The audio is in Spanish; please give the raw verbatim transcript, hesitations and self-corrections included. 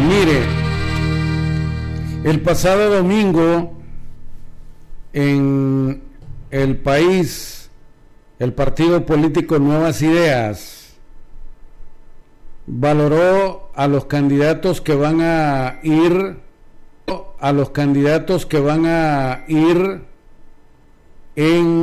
Mire, el pasado domingo en el país, el partido político Nuevas Ideas valoró a los candidatos que van a ir, a los candidatos que van a ir en